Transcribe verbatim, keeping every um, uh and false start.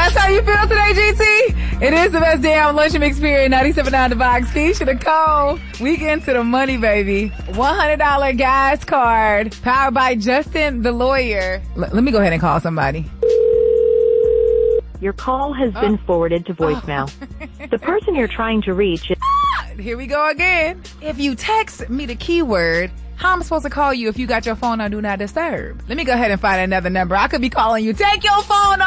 That's how you feel today, G T? It is the best damn luncheon experience. ninety-seven point nine The Box. Keisha Nicole. We get into the money, baby. one hundred dollars gas card powered by Justin the lawyer. L- let me go ahead and call somebody. Your call has oh. been forwarded to voicemail. Oh. The person you're trying to reach is... Here we go again. If you text me the keyword, how am I supposed to call you if you got your phone on Do Not Disturb? Let me go ahead and find another number. I could be calling you. Take your phone